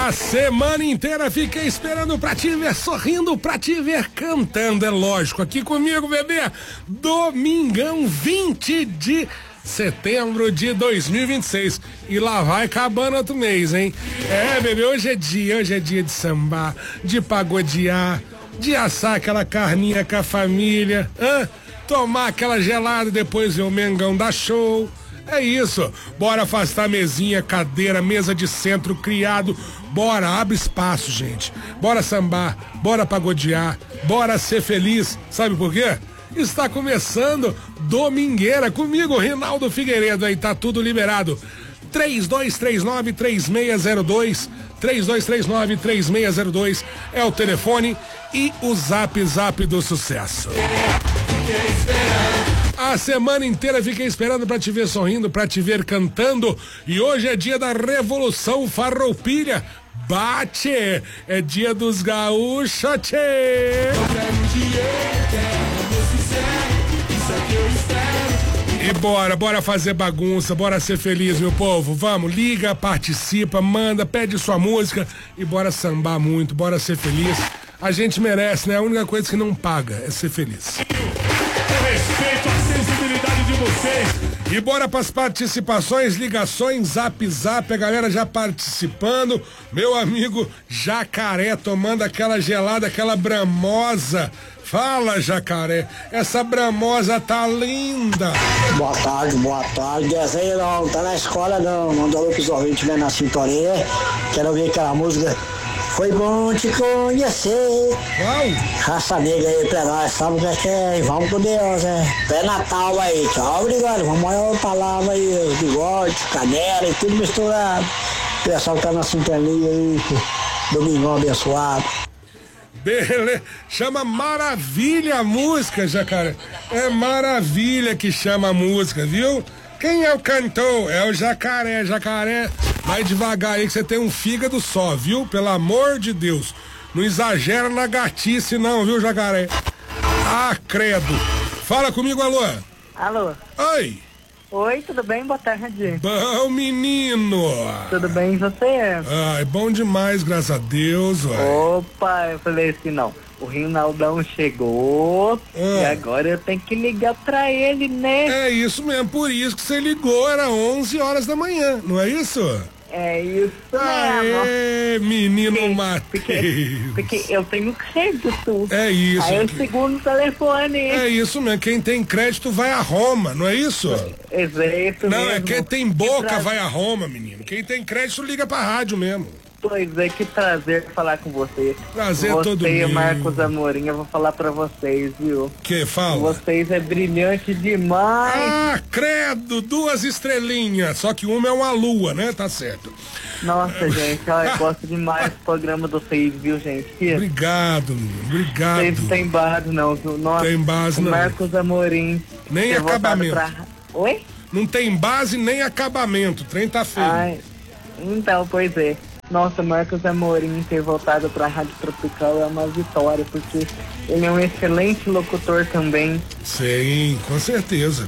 A semana inteira fiquei esperando pra te ver sorrindo, pra te ver cantando, é lógico. Aqui comigo, bebê, domingão 20 de setembro de 2026. E lá vai acabando outro mês, hein? É, bebê, hoje é dia de sambar, de pagodear, de assar aquela carninha com a família, tomar aquela gelada e depois ver o Mengão dar show. É isso, bora afastar mesinha, cadeira, mesa de centro, criado, bora, abre espaço, gente, bora sambar, bora pagodear, bora ser feliz, sabe por quê? Está começando Domingueira comigo, Rinaldo Figueiredo, aí tá tudo liberado, 3239-3602, 3239-3602 é o telefone e o zap do sucesso. A semana inteira fiquei esperando pra te ver sorrindo, pra te ver cantando. E hoje é dia da Revolução Farroupilha. Bate! É dia dos gaúchos, tchê! E bora fazer bagunça, bora ser feliz, meu povo. Vamos, liga, participa, manda, pede sua música e bora sambar muito, bora ser feliz. A gente merece, né? A única coisa que não paga é ser feliz. Respeito a sensibilidade de vocês. E bora pras participações, ligações, zap, a galera já participando. Meu amigo Jacaré tomando aquela gelada, aquela bramosa. Fala, Jacaré, essa bramosa tá linda. Boa tarde. Desenho não tá na escola não. Mandou o ouvintes né, na sintonia. Quero ouvir aquela música. Foi bom te conhecer. Uau. Raça negra aí pra nós, sabe o que é? Vamos com Deus, né? Pé Natal aí, tchau, obrigado. Vamos olhar a palavra aí, bigode, canela e tudo misturado. O pessoal que tá na sintonia aí, domingão abençoado. Beleza, chama Maravilha a música, Jacaré. É Maravilha que chama a música, viu? Quem é o cantor? É o Jacaré. Vai devagar aí que você tem um fígado só, viu? Pelo amor de Deus. Não exagera na gatice não, viu, Jacaré? Ah, credo. Fala comigo, alô. Alô. Oi. Oi, tudo bem? Boa tarde. Bom, menino. Tudo bem, e você? Ai, bom demais, graças a Deus. Ué. Opa, eu falei assim, não. O Rinaldão chegou e agora eu tenho que ligar pra ele, né? É isso mesmo, por isso que você ligou, era 11 horas da manhã, não é isso? É isso mesmo. Aê, menino Matheus. Porque eu tenho crédito. É isso. Aí eu seguro no telefone. É isso mesmo, quem tem crédito vai a Roma, não é isso? Exato. Não, mesmo. é quem tem boca vai a Roma, menino. Quem tem crédito liga pra rádio mesmo. Pois é, que prazer falar com você. Prazer você todo e meu. o Marcos Amorim, eu vou falar pra vocês, viu? Que fala? Vocês é brilhante demais. Ah, credo, 2 estrelinhas, só que uma é uma lua, né? Tá certo. Nossa, gente, ó, eu gosto demais do programa de vocês, viu, gente? Obrigado, menino, obrigado. Vocês não tem base não, viu? Nossa, tem base não. Marcos Amorim. Nem acabamento. Oi? Não tem base nem acabamento, o trem tá feio. Ai, então, pois é. Nossa, Marcos Amorim ter voltado pra Rádio Tropical é uma vitória, porque ele é um excelente locutor também. Sim, com certeza.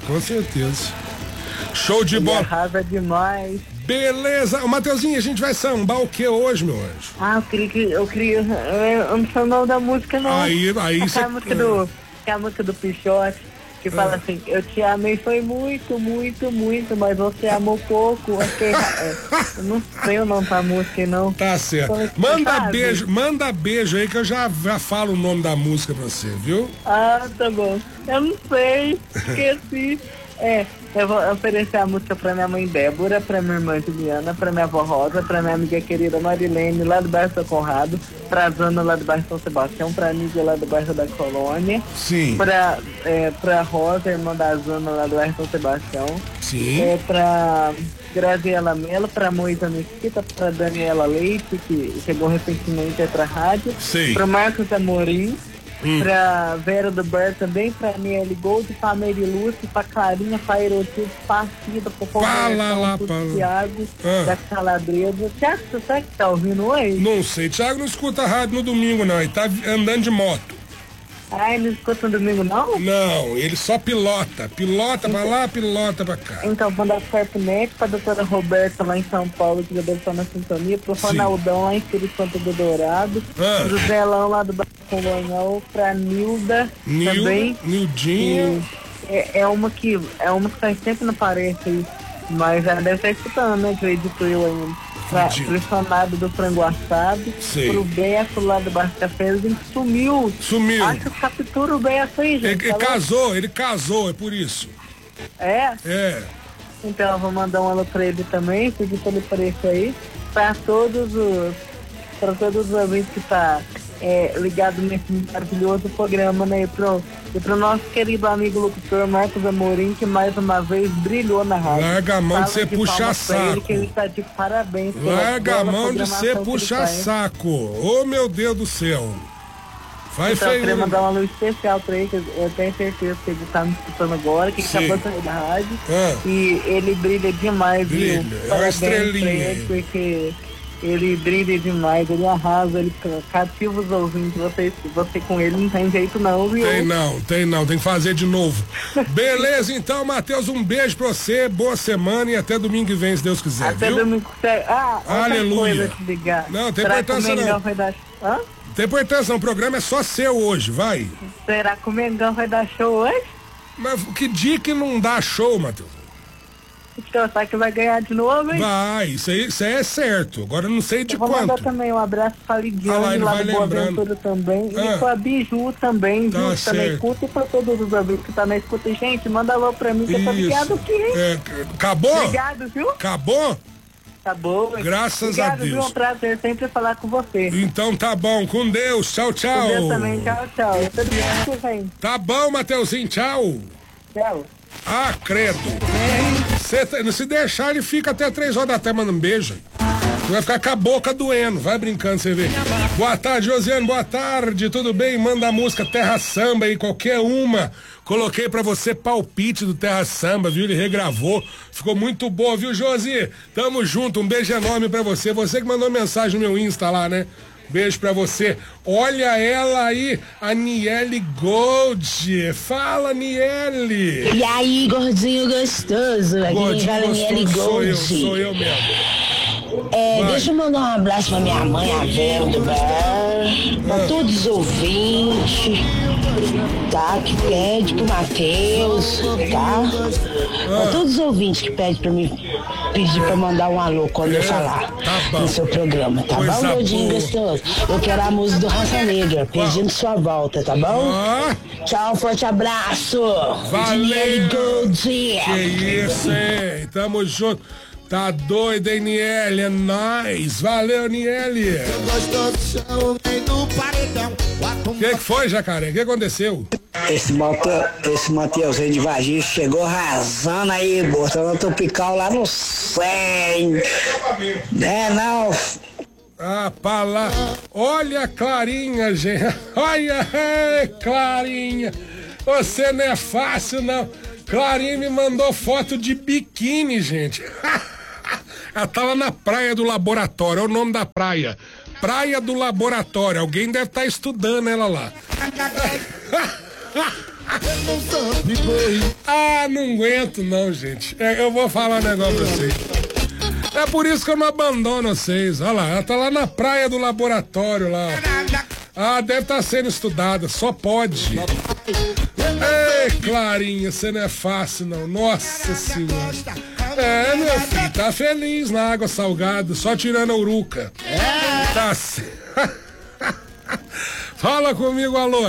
Show de bola. Ele arrasa demais. Beleza. Ô, Mateuzinho, a gente vai sambar o que hoje, meu anjo? Ah, eu não sei o nome da música, não. Aí você... a música do Pichote. Que fala assim, eu te amei foi muito, mas você amou pouco. Eu não sei o nome da música, não. Tá certo. Manda beijo aí que eu já falo o nome da música pra você, viu? Ah, tá bom. Eu não sei, esqueci. Eu vou oferecer a música pra minha mãe Débora, pra minha irmã Juliana, pra minha avó Rosa, pra minha amiga querida Marilene, lá do bairro São Conrado, pra Zana, lá do bairro São Sebastião, pra Nídia, lá do bairro da Colônia. Sim. Pra Rosa, irmã da Zana, lá do bairro São Sebastião. Sim. Pra Graziela Mello, pra Moisa Mesquita, pra Daniela Leite, que chegou recentemente aí pra rádio. Sim. Pra Marcos Amorim. Pra Vera do Bar também, pra Miele Gold, pra Mary Lúcia, pra Clarinha, pra Erotilde, pra Cida, pro Thiago, da Calabresa. Thiago, você sabe que tá ouvindo hoje? Não sei, Thiago não escuta rádio no domingo não, ele tá andando de moto. Ah, ele não escuta no domingo, não? Não, ele só pilota. Pilota pra lá, pilota pra cá. Então, vou dar certo médico pra doutora Roberta lá em São Paulo, que já deve estar na sintonia, pro Sim. Ronaldão lá em Espírito Santo do Dourado, Ah. pro Zelão lá do Bairro Colonial, pra Nilda também. Nildinho. É uma que tá sempre no parede aí, mas ela deve estar escutando, né? Que eu edito eu ainda. Pro Sonado do Frango Assado, Sei. pro Beto lá do Bar Café, ele sumiu. Sumiu. Acho que captura o Beto aí, gente. Ele casou, é por isso. É? É. Então eu vou mandar um alô pra ele também, pedir pra ele aparecer aí, pra todos os ouvintes que tá ligado nesse maravilhoso programa, né? E pro nosso querido amigo locutor Marcos Amorim, que mais uma vez brilhou na rádio. Larga a mão de Salve ser puxa-saco. Ele, que ele tá de parabéns. Larga a mão de programação ser que ele puxa-saco. Ô, meu Deus do céu. Faz Então, eu feio. queria mandar um alô especial pra ele, que eu tenho certeza que ele tá me escutando agora, que ele Sim. acabou de sair da rádio. Ah. E ele brilha demais, Brilha, viu? é uma Parabéns pra estrelinha. ele, porque ele brilha demais, ele arrasa, ele cativa os ouvintes. Você com ele não tem jeito não, viu? Tem não, tem que fazer de novo. Beleza, então, Matheus, um beijo pra você, boa semana e até domingo que vem, se Deus quiser, Até viu? domingo. Outra Aleluia. coisa te ligar. Não, tem Será que o importância Mengão não. vai dar... Hã? Tem importância, o programa é só seu hoje, vai. Será que o Mengão vai dar show hoje? Mas que dia que não dá show, Matheus? Então, será que vai ganhar de novo, hein? Vai, isso aí é certo. Agora eu não sei de Eu vou mandar quanto. também um abraço pra Ah Lidiane lá, ele lá vai do Boa lembrando. Ventura também. Ah. E pra Biju também, Tá viu? Que tá na certo. escuta. E pra todos os ouvintes que tá na escuta. E, gente, manda alô pra mim que eu tô ligado aqui, hein? Acabou? Obrigado, viu? Acabou? Tá bom. Graças Obrigado, a Deus. Viu? É um prazer sempre falar com você. Então tá bom, com Deus, tchau, tchau. Com Deus também, tchau, tchau. Tudo bem que vem. Tá bom, Mateuzinho, tchau. Tchau. Ah, credo. Se deixar, ele fica até 3 horas da tarde mandando um beijo. Vai ficar com a boca doendo. Vai brincando, você vê. Boa tarde, Josiane. Boa tarde. Tudo bem? Manda a música Terra Samba aí, qualquer uma. Coloquei pra você palpite do Terra Samba, viu? Ele regravou. Ficou muito boa, viu, Josi? Tamo junto. Um beijo enorme pra você. Você que mandou mensagem no meu Insta lá, né? Beijo pra você. Olha ela aí, a Niele Gold. Fala, Niele. E aí, gordinho gostoso? Aqui quem fala é Niele Gold. Sou eu mesmo. Deixa eu mandar um abraço pra minha mãe, a Vera do bar, pra todos os ouvintes, tá? Que pede pro Matheus, tá? Pra todos os ouvintes que pedem pra mim pedir pra mandar um alô quando eu falar no seu programa, tá Coisa bom, gordinho boa. gostoso? Eu quero a música do Raça Negra, pedindo sua volta, tá bom? Tchau, forte abraço! Valeu. Niele Gold! Que isso, hein? Tamo junto. Tá doido, hein, Niele? É nóis. Valeu, Niele. O que foi, Jacaré? O que aconteceu? Esse Mateuzinho de Varginha chegou arrasando aí, botando o tropical lá no 100. Né, não? Ah, pra lá. Olha a Clarinha, gente. Olha, Clarinha. Você não é fácil, não. Clarinha me mandou foto de biquíni, gente. Ela tava na praia do laboratório. É o nome da praia. Praia do Laboratório. Alguém deve estar estudando ela lá. Ah, não aguento não, gente. Eu vou falar um negócio pra vocês. É por isso que eu não abandono vocês. Olha lá, ela tá lá na praia do laboratório lá. Ah, deve estar sendo estudada, só pode. Ei, Clarinha, você não é fácil não. Nossa senhora. Meu filho, tá feliz na água salgada, só tirando a uruca. Tá. Fala comigo, alô.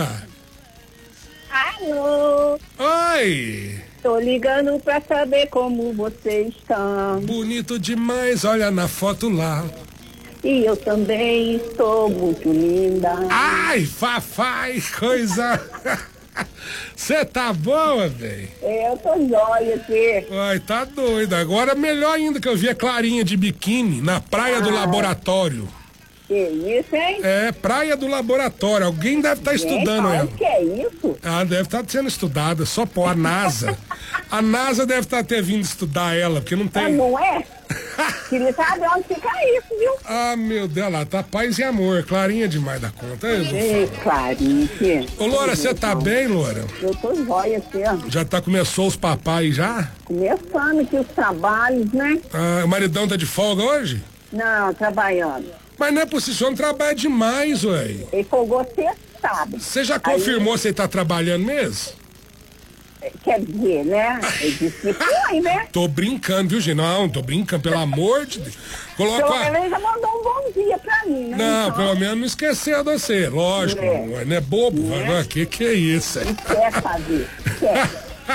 Alô, Oi. tô ligando pra saber como vocês estão. Bonito demais, olha na foto lá. E eu também estou muito linda. Ai, Fafai, coisa. Você tá boa, velho? Eu tô jóia aqui. Ai, tá doido. Agora melhor ainda que eu vi a Clarinha de biquíni na praia do laboratório. Que isso, hein? É, praia do laboratório. Alguém deve estar estudando ela. Que é isso? Ela deve estar sendo estudada, só por a NASA. A NASA deve estar até vindo estudar ela, porque não Ah, tem. não é? Queria saber onde fica isso, viu? Ah, meu Deus, lá tá paz e amor. Clarinha demais da conta. Ei, Clarinha. Ô, Loura, você tá bem, Loura? Eu tô jóia aqui, ó. Já começou os papais já? Começando aqui os trabalhos, né? Ah, o maridão tá de folga hoje? Não, trabalhando. Mas não é possível, você não trabalha demais, ué. Ele folgou sextado. Você já confirmou se ele tá trabalhando mesmo? Quer dizer, né? Ele disse que foi, né? Tô brincando, viu, gente? Não, tô brincando, pelo amor de Deus. Pelo menos ele já mandou um bom dia pra mim, né? Não, então, pelo menos não esqueceu de você, lógico, não é bobo, não, que é isso? Quer fazer, quer.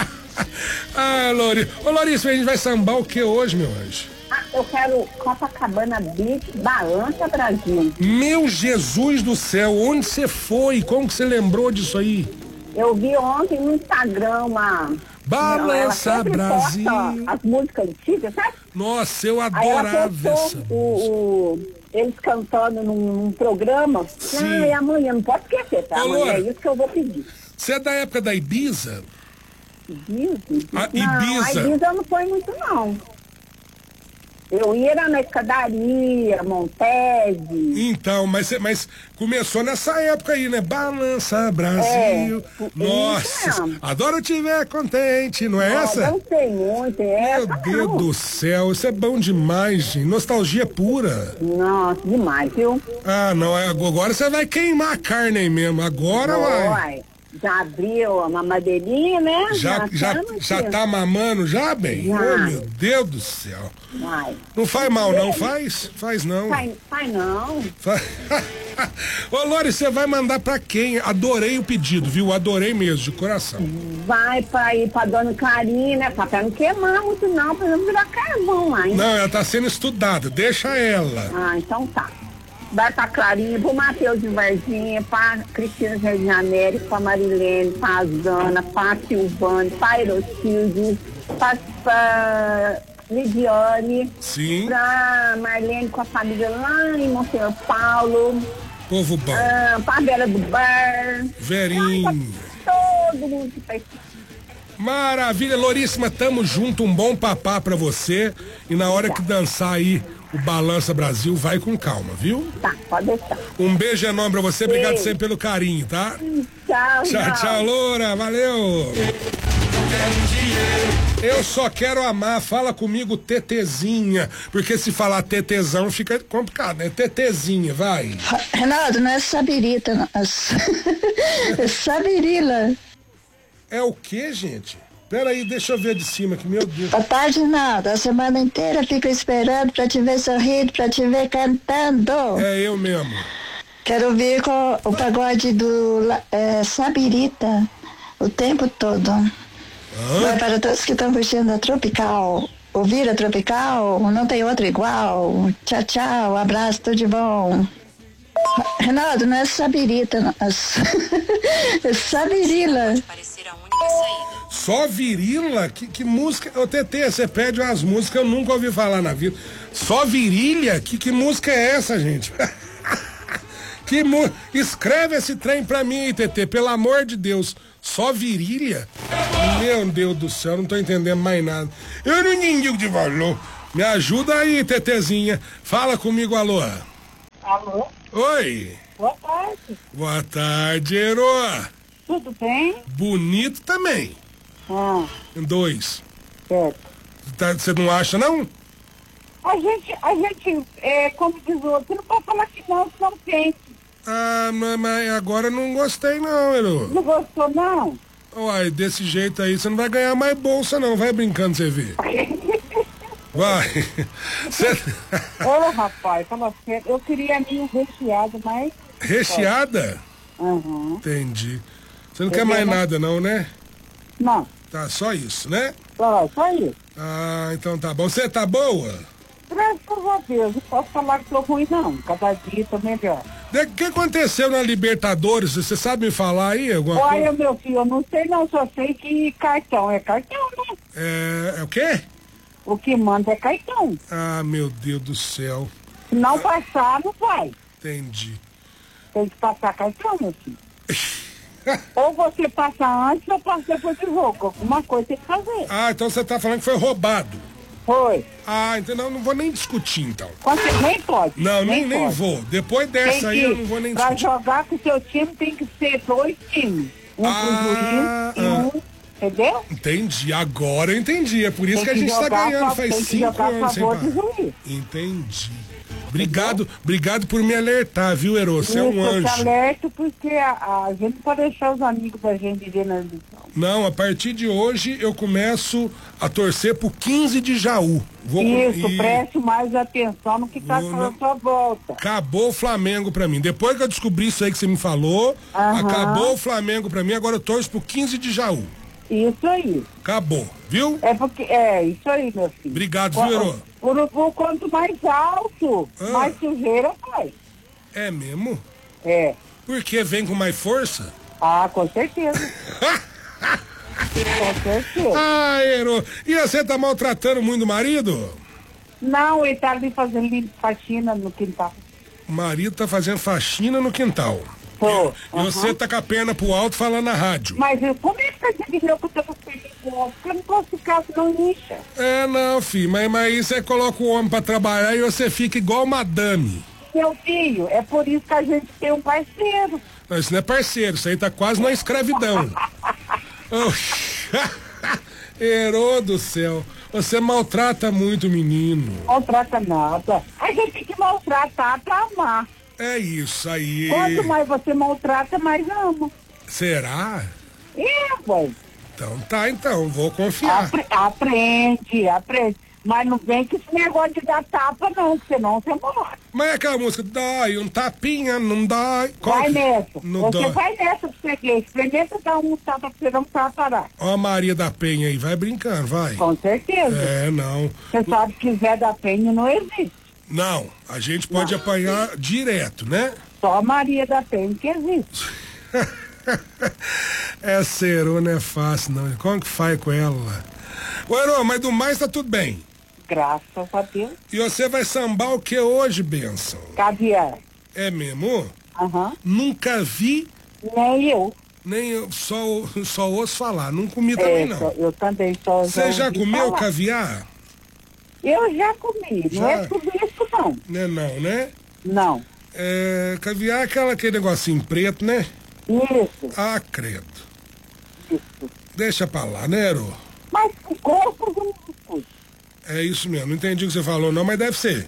Ah, Lourinha. Ô, Lourinha, a gente vai sambar o que hoje, meu anjo? Ah, eu quero Copacabana Beach, Balança Brasil. Meu Jesus do céu, onde você foi? Como que você lembrou disso aí? Eu vi ontem no Instagram uma... Balança ela Brasil. posta as músicas antigas, sabe? Nossa, eu Aí ela adorava essa postou eles cantando num programa. Sim. Ah, é amanhã, não pode esquecer, tá? Ô, Amanhã Loura, é isso que eu vou pedir. Você é da época da Ibiza? Ibiza? A Não, Ibiza. a Ibiza não foi muito, não. Eu ia na escadaria, Montese. Então, mas começou nessa época aí, né? Balança Brasil. Nossa, isso mesmo. adoro te ver contente, não é essa? Não tem muito, é Meu essa Deus não. do céu, isso é bom demais, gente. Nostalgia pura. Nossa, demais, viu? Ah, não, agora você vai queimar a carne aí mesmo. Agora vai. Vai. Já abriu a mamadeirinha, né? Já tá mamando já, bem? Já. Oh, meu Deus do céu. Vai. Não faz mal não, faz? Faz não. Faz não. Ô, Lori, você vai mandar pra quem? Adorei o pedido, viu? Adorei mesmo, de coração. Vai pra ir pra dona Clarinha, né? Pra não queimar muito não, pra não virar carvão lá, hein? Não, ela tá sendo estudada, deixa ela. Ah, então tá. Vai pra Clarinha, pro Matheus de Varginha, pra Cristina de Rio de Janeiro, pra Marilene, pra Zana, pra Silvane, pra Erotilde, pra Lidiane, Sim. pra Marlene com a família lá em Monsenhor Paulo, Povo bom. pra Vera do Bar, Verinho. todo mundo que faz. Maravilha, Loríssima, tamo junto, um bom papá pra você. E na hora que dançar aí o Balança Brasil, vai com calma, viu? Tá, pode deixar. Um beijo enorme pra você, obrigado Beijo. sempre pelo carinho, tá? Tchau, Tchau, Loura, valeu! Eu só quero amar, fala comigo, Tetezinha, porque se falar Tetezão fica complicado, né? Tetezinha, vai. Renato, não é Sabirita, não. É Sabirila. É o que, gente? Peraí, deixa eu ver de cima aqui, meu Deus. Boa tarde, Renato. A semana inteira fico esperando pra te ver sorrindo, pra te ver cantando. É eu mesmo. Quero ouvir com o pagode do Sabirita o tempo todo. Vai para todos que estão curtindo a Tropical. Ouvir a Tropical, não tem outra igual. Tchau, tchau, abraço, tudo de bom. Renato, não é Sabirita, não. É Sabirila. Só Virila? Que música? Ô, Tetê, você pede umas músicas que eu nunca ouvi falar na vida. Só Virilha? Que música é essa, gente? Escreve esse trem pra mim aí, Tetê, pelo amor de Deus. Só Virilha? Meu Deus do céu, não tô entendendo mais nada. Eu não entendi o que falou. Me ajuda aí, Tetezinha. Fala comigo, alô. Alô? Oi. Boa tarde. Boa tarde, Heroa. Tudo bem? Bonito também. Dois. Certo. Você não acha, não? A gente, como diz o outro, não pode falar que não tem. Ah, mas agora não gostei não, Heroa. Não gostou, não? Uai, desse jeito aí você não vai ganhar mais bolsa não, vai brincando, você vê. Vai. Ô, rapaz, fala sério, eu queria a minha recheada, mas... Recheada? Uhum. Entendi. Você não quer mais nada não, né? Não. Tá, só isso, né? Só isso. Ah, então tá bom. Você tá boa? Graças a Deus, não posso falar que tô ruim, não. Cada dia tô melhor. O que aconteceu na Libertadores? Você sabe me falar aí alguma coisa? Olha, meu filho, eu não sei não, só sei que cartão é cartão, né? É o quê? O que manda é cartão. Ah, meu Deus do céu. Se não passar, não vai. Entendi. Tem que passar cartão, meu filho. Ou você passa antes ou passa depois do jogo. Alguma coisa tem que fazer. Ah, então você tá falando que foi roubado. Foi. Ah, então não vou nem discutir, então. Você nem pode. Não, nem pode. vou. Depois dessa aí eu não vou nem pra discutir. Pra jogar com o seu time tem que ser 2 times. Um pro juiz e um... Entendeu? Entendi, agora eu entendi. É por isso que a gente tá ganhando. Faz 5 anos sem parar. Entendi. Obrigado por me alertar, viu, Herô? Você é um anjo. Eu te alerto porque a gente não pode deixar os amigos da gente ver na edição. Não, a partir de hoje eu começo a torcer pro 15 de Jaú. Preste mais atenção no que tá na sua volta. Acabou o Flamengo pra mim. Depois que eu descobri isso aí que você me falou, acabou o Flamengo pra mim, agora eu torço pro 15 de Jaú. Isso aí. Acabou, viu? Isso aí, meu filho. Obrigado, viu, Herô? O urubu, quanto mais alto, mais sujeira faz. É mesmo? É. Porque vem com mais força? Ah, com certeza. Com certeza. Ah, Herô. E você tá maltratando muito o marido? Não, ele tá ali fazendo faxina no quintal. O marido tá fazendo faxina no quintal. Pô. E você tá com a perna pro alto falando na rádio. Mas como é que você adivinhou que eu tô com a perna pro alto? Porque eu não posso ficar, senão incha. Não, filho, mas aí você coloca o homem pra trabalhar e você fica igual madame. Meu filho, é por isso que a gente tem um parceiro. Não, isso não é parceiro, isso aí tá quase na escravidão. Herô do céu, você maltrata muito o menino. Maltrata nada. A gente tem que maltratar pra amar. É isso aí. Quanto mais você maltrata, mais ama. Será? Ué. Então, vou confiar. Aprende. Mas não vem com esse negócio de dar tapa, não, senão você morre. Mas é aquela música, dói, um tapinha, não dói. Vai nessa. Não você dói. vai nessa pra você ver. Experimenta dar um tapa pra você não precisar parar. Ó a Maria da Penha aí, vai brincando, vai. Com certeza. Não. Você sabe que Zé da Penha não existe. Não, a gente pode apanhar direto, né? Só a Maria da Penha que existe. Herô não é fácil, não. Como que faz com ela? Ô, Herô, mas do mais tá tudo bem. Graças a Deus. E você vai sambar o que hoje, benção? Caviar. É mesmo? Aham. Nunca vi. Nem eu. Nem eu, só ouço falar. Não comi também, não. Eu também só. Você já comeu caviar? Eu já comi. Já? Não é tudo isso, não. Não, né? Não. Caviar é aquele negocinho preto, né? Isso. Ah, credo. Isso. Deixa pra lá, né, Herô? Mas gosto do discurso. É isso mesmo, não entendi o que você falou não, mas deve ser.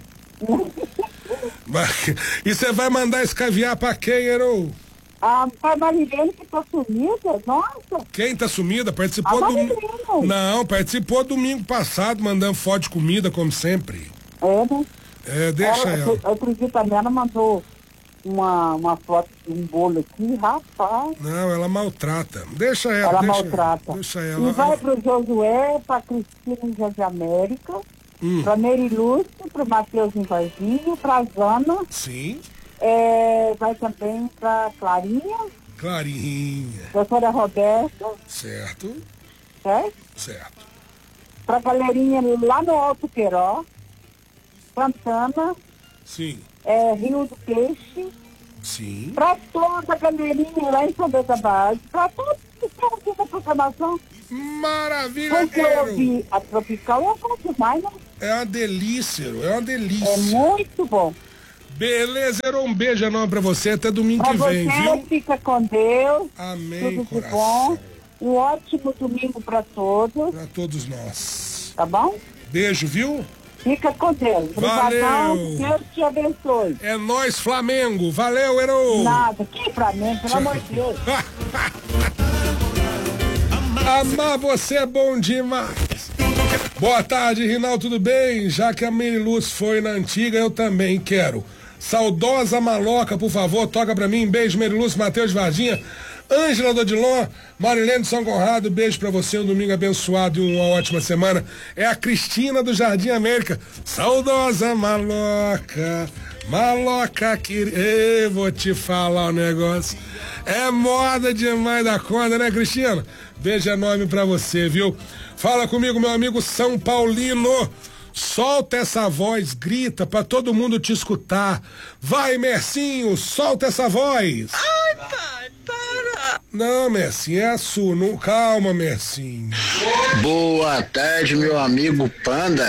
E você vai mandar esse caviar pra quem, Herô? Pra Marilene que tá sumida, nossa. Quem tá sumida? Participou do... Não, participou domingo passado, mandando foto de comida, como sempre. Né? Deixa ela. Outro dia também ela mandou uma foto de um bolo aqui, rapaz. Não, ela maltrata. Deixa ela. Ela maltrata. Deixa ela. E vai pro Josué, pra Cristina em Jardim América, pra Mary Lúcia, pro Matheus em Varginha, pra Zana. Sim. Vai também pra Clarinha. doutora Roberta. Certo. Certo. Pra galerinha lá no Alto Queiró, Santana. Sim. Rio do Peixe. Sim. Pra toda a galerinha lá em São Bento da Base, pra todos que estão aqui na programação. Maravilha, porque eu ouvi a Tropical, é bom demais, né? É uma delícia, é uma delícia. É muito bom. Beleza, Herô, um beijo enorme pra você, até domingo que vem, viu? Fica com Deus. Amém, tudo coração. De bom. Um ótimo domingo pra todos. Pra todos nós. Tá bom? Beijo, viu? Fica com Deus. Valeu. Deus te abençoe. É nóis, Flamengo. Valeu, Herô. Nada, que Flamengo, pelo amor de Deus. Amar você é bom demais. Boa tarde, Rinaldo, tudo bem? Já que a Mary Luz foi na antiga, eu também quero. Saudosa Maloca, por favor, toca pra mim. Beijo, Mary Luz, Matheus de Varginha, Ângela do Odilon, Marilene de São Conrado, beijo pra você, um domingo abençoado e uma ótima semana. É a Cristina do Jardim América. Saudosa Maloca, Maloca querida, vou te falar um negócio. É moda demais da conta, né, Cristina? Beijo enorme pra você, viu? Fala comigo, meu amigo São Paulino. Solta essa voz, grita pra todo mundo te escutar. Vai, Mercinho, solta essa voz. Ai, pai, para. Não, Mercinho, é a sua. Não, calma, Mercinho. Boa tarde, meu amigo Panda.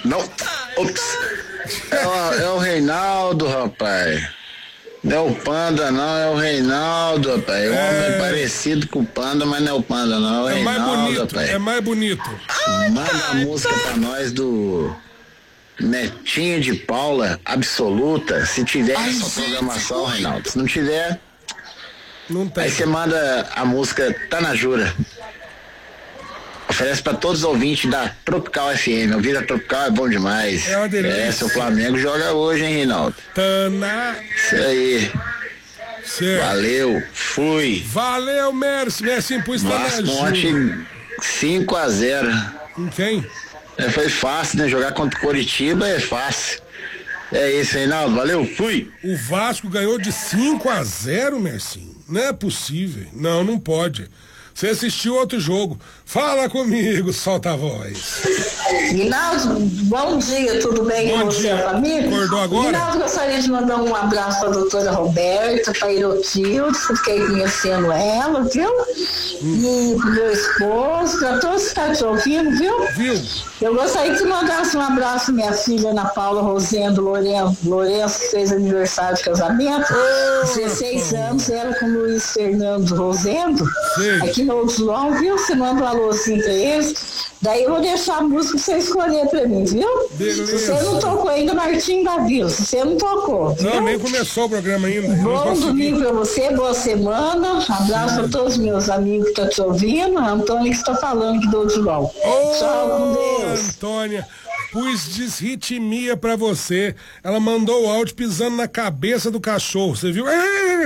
Não. Ops. É o Reinaldo, rapaz. Não é o Panda, não, é o Reinaldo, rapaz. É um homem parecido com o Panda, mas não é o Panda, não. É o Reinaldo, mais bonito, rapaz. é mais bonito. Manda a música pra nós do Netinho de Paula, Absoluta. Se tiver essa programação, Reinaldo. Se não tiver, não tem. Aí você manda a música Tá na Jura. Oferece pra todos os ouvintes da Tropical FM. Ouvir a Tropical é bom demais. É uma delícia. Seu Flamengo joga hoje, hein, Reinaldo? Isso aí. Certo. Valeu, fui. Valeu, Mércio. Assim, pus Tá na Jura. Ontem 5-0. Quem? Foi fácil, né? Jogar contra o Coritiba é fácil. É isso, Reinaldo. Valeu, fui. O Vasco ganhou de 5-0, Mercinho. Não é possível. Não pode. Você assistiu outro jogo. Fala comigo, solta a voz. Guinaldo, bom dia, tudo bem com você, família? Acordou agora? Guinaldo, gostaria de mandar um abraço para a doutora Roberta, para a Irotilde, fiquei conhecendo ela, viu? E pro meu esposo, para todos que estão te ouvindo, viu? Eu gostaria que mandasse um abraço à minha filha Ana Paula Rosendo Lourenço, que fez aniversário de casamento, 16 anos, ela com o Luiz Fernando Rosendo, aqui no Outulão, viu? Você manda um alôzinho pra eles, daí eu vou deixar a música pra você escolher pra mim, viu? Beleza. Se você não tocou ainda, Martim da Vila, se você não tocou, viu? Não, nem começou o programa ainda. Bom domingo pra você, boa semana, abraço pra todos os meus amigos que estão te ouvindo, a Antônia que está falando aqui do Outulão. Tchau, com Deus. Antônia, pus disritmia pra você. Ela mandou o áudio pisando na cabeça do cachorro. Você viu?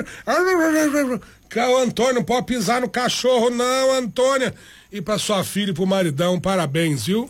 O Antônio, não pode pisar no cachorro, não, Antônia. E pra sua filha e pro maridão, parabéns, viu?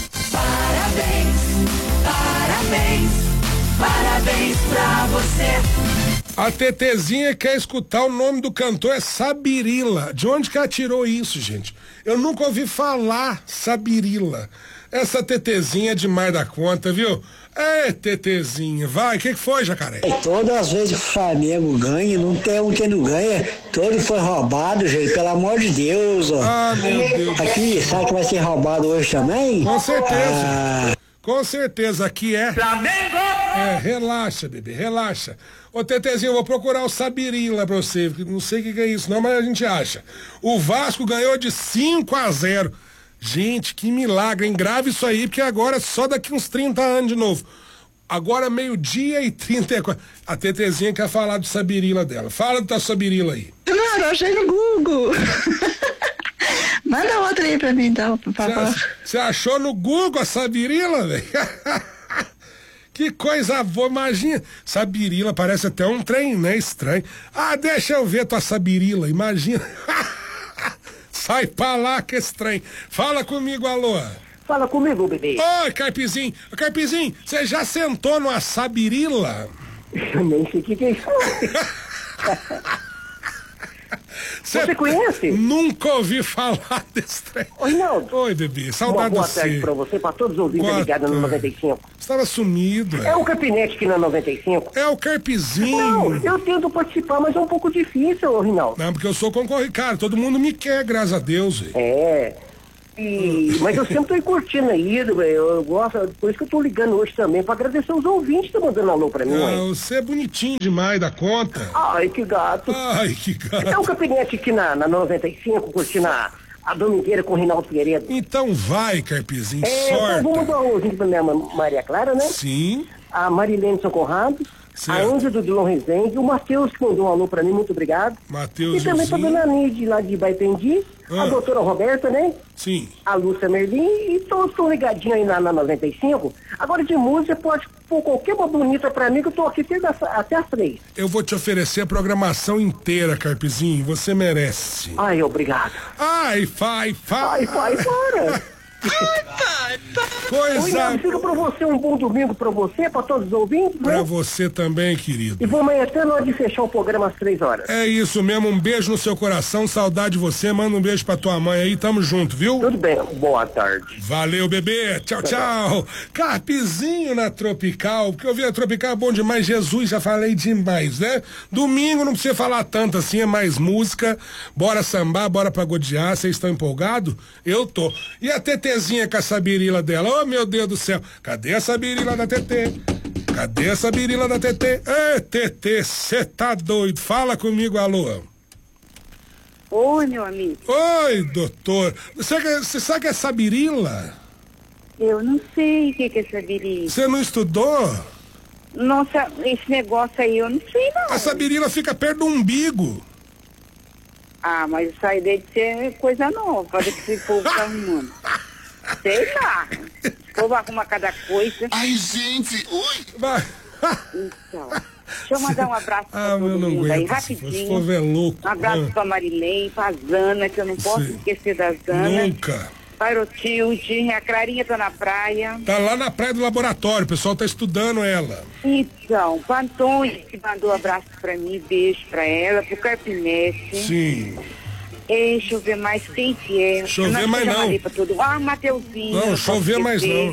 Parabéns pra você. A Tetezinha quer escutar o nome do cantor, é Sabirila. De onde que ela tirou isso, gente? Eu nunca ouvi falar Sabirila. Essa Tetezinha é demais da conta, viu? É, Tetezinha, vai, o que foi, Jacaré? Todas as vezes que o Flamengo ganha, não tem um que não ganha, todo foi roubado, gente, pelo amor de Deus, ó. Ah, meu Deus. Aqui, sabe que vai ser roubado hoje também? Com certeza. Com certeza, aqui é. Flamengo! Relaxa, bebê, relaxa. Ô, Tetezinho, eu vou procurar o Sabirila pra você, não sei o que é isso não, mas a gente acha. O Vasco ganhou de 5-0. Gente, que milagre, hein? Grave isso aí, porque agora é só daqui uns 30 anos de novo. Agora 12:34. A Tetezinha quer falar do Sabirila dela. Fala do Sabirila aí. Não, eu achei no Google. Manda outra aí pra mim, então, por favor. Você achou no Google a Sabirila, velho? Que coisa boa, imagina. Sabirila parece até um trem, né? Estranho. Ah, deixa eu ver tua Sabirila, imagina. Sai pra lá que estranho. Fala comigo, alô. Fala comigo, bebê. Oi, Carpizinho. Carpizinho, você já sentou numa Sabirila? Eu nem sei o que é isso. Você conhece? Nunca ouvi falar desse trem. Oi, não. Oi, bebê. Saudade boa de tarde você. pra você, pra todos os ouvintes ligados no 95. Você tava sumido. É o Carpinete aqui na 95. É o Carpizinho. Não, eu tento participar, mas é um pouco difícil, ô Rinaldo. Não, porque eu sou concorrente. Cara, todo mundo me quer, graças a Deus. Véio. Mas eu sempre tô curtindo aí, eu gosto, por isso que eu tô ligando hoje também, pra agradecer os ouvintes que estão mandando alô pra mim. Você é bonitinho demais da conta. Ai, que gato. Ai, que gato. É um Carpinete aqui na 95, curtindo a domingueira com o Rinaldo Figueiredo. Então vai, Carpizinho, sorte. Então vamos mandar um ouvinte pra minha Maria Clara, né? Sim. A Marilene Socorrado. Certo. A Ângela do Dilon Rezende, o Matheus que mandou um alô pra mim, muito obrigado. Matheus. E também pra dona Nide lá de Baipendi, a doutora Roberta, né? Sim. A Lúcia Merlin e todos estão ligadinhos aí na 95. Agora de música pode pôr qualquer uma bonita pra mim que eu tô aqui até as 3. Eu vou te oferecer a programação inteira, Carpizinho, você merece. Ai, obrigado. Ai, para! Ai, pai, para! Coisa... Fica pra você um bom domingo pra você, pra todos os ouvintes, pra né? você também, querido. E vamos aí até na hora de fechar o programa às 3 horas. É isso mesmo, um beijo no seu coração, saudade de você, manda um beijo pra tua mãe aí, tamo junto, viu? Tudo bem, boa tarde. Valeu, bebê, tchau, tchau. Carpizinho na Tropical, porque eu vi a Tropical é bom demais, Jesus, já falei demais, né? Domingo não precisa falar tanto assim, é mais música, bora sambar, bora pagodear, vocês estão empolgados? Eu tô. E a TT TTzinha com a sabirila dela. Oh, meu Deus do céu. Cadê a sabirila da TT? Cadê a sabirila da TT? Ei, TT, você tá doido? Fala comigo, alô. Oi, meu amigo. Oi, doutor. Você sabe que é sabirila? Eu não sei o que é sabirila. Você não estudou? Nossa, esse negócio aí eu não sei não. A sabirila fica perto do umbigo. Ah, mas isso aí deve ser coisa nova que esse povo tá arrumando. Sei lá. O povo arruma cada coisa. Ai, gente, oi. Então, deixa eu mandar um abraço pra todo não mundo aguento, aí, rapidinho. povo é louco. Um abraço pra Marilene, pra Zana, que eu não posso esquecer da Zana. Nunca. Para o Tilde, a Clarinha tá na praia. Tá lá na praia do laboratório, o pessoal tá estudando ela. Então, o Antônio que mandou um abraço pra mim, beijo pra ela, pro Carpinete. Sim. Deixa eu ver mais quem que é. Chover mais não. Mandei pra todo... Ah, Mateuzinho. Não, chover mais não.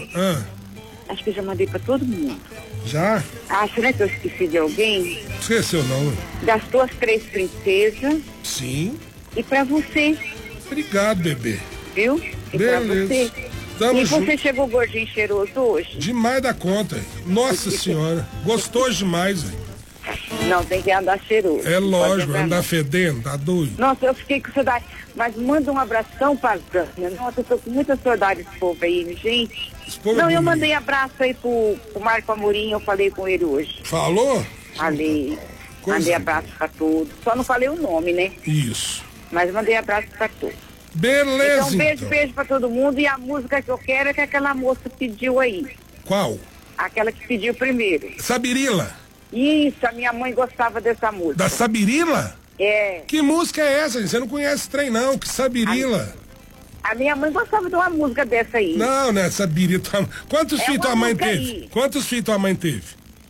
Acho que eu já mandei pra todo mundo. Já? Ah, será que eu esqueci de alguém? Esqueceu não. Das tuas 3 princesas. Sim. E pra você. Obrigado, bebê. Viu? E beleza. pra você. E você chegou gordinho cheiroso hoje? Demais da conta. Nossa senhora. Gostoso demais, velho. Não, tem que andar cheiroso. É lógico, andar fedendo, tá doido. Nossa, eu fiquei com saudade. Mas manda um abração pra Zânia. Nossa, eu tô com muita saudade desse povo aí, gente. Não, eu mandei abraço aí pro Marco Amorim, eu falei com ele hoje. Falou? Falei. Mandei abraço pra todos. Só não falei o nome, né? Isso. Mas mandei abraço pra todos. Beleza. Então, beijo pra todo mundo. E a música que eu quero é que aquela moça pediu aí. Qual? Aquela que pediu primeiro. Sabirila. Isso, a minha mãe gostava dessa música. Da Sabirila? É. Que música é essa, gente? Você não conhece esse trem, não. Que Sabirila? A minha mãe gostava de uma música dessa aí. Não, né? Sabirila. Quantos filhos tua mãe teve? Aí. Quantos filhos tua mãe teve?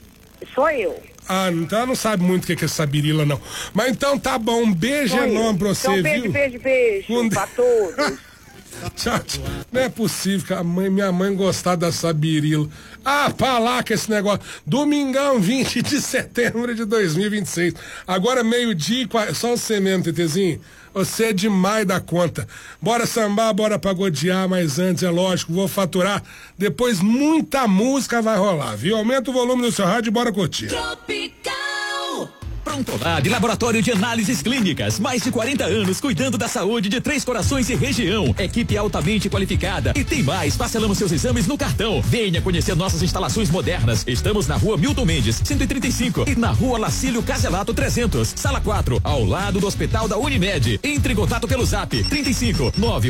Sou eu. Ah, então ela não sabe muito o que é Sabirila, não. Mas então tá bom. Um beijo enorme pra você, então, beijo pra todos. Tchau, tchau. Não é possível que minha mãe gostar da Sabirila. Ah, pra lá que esse negócio. Domingão, 20 de setembro de 2026. Agora meio-dia, só você mesmo, TTzinho. Você é demais da conta. Bora sambar, bora pagodear, mas antes, é lógico, vou faturar. Depois muita música vai rolar, viu? Aumenta o volume do seu rádio e bora curtir. Tropical. Prontolab, laboratório de análises clínicas. Mais de 40 anos cuidando da saúde de Três Corações e região. Equipe altamente qualificada. E tem mais, parcelamos seus exames no cartão. Venha conhecer nossas instalações modernas. Estamos na rua Milton Mendes, 135. E na rua Lacílio Caselato 300, sala 4, ao lado do Hospital da Unimed. Entre em contato pelo zap 35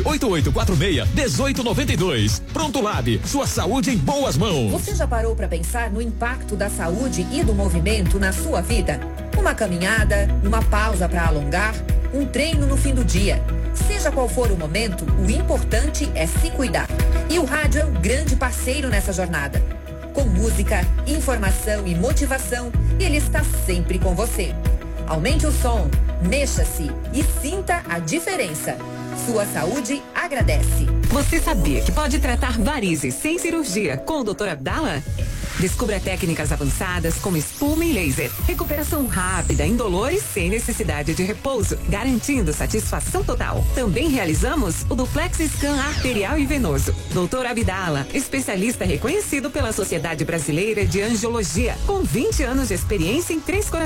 98846 1892. Prontolab, sua saúde em boas mãos. Você já parou para pensar no impacto da saúde e do movimento na sua vida? Uma caminhada, uma pausa para alongar, um treino no fim do dia. Seja qual for o momento, o importante é se cuidar. E o rádio é um grande parceiro nessa jornada. Com música, informação e motivação, ele está sempre com você. Aumente o som, mexa-se e sinta a diferença. Sua saúde agradece. Você sabia que pode tratar varizes sem cirurgia com o Dr. Abdala? Descubra técnicas avançadas como espuma e laser. Recuperação rápida, indolor e sem necessidade de repouso, garantindo satisfação total. Também realizamos o duplex scan arterial e venoso. Dr. Abdala, especialista reconhecido pela Sociedade Brasileira de Angiologia, com 20 anos de experiência em Três Corações.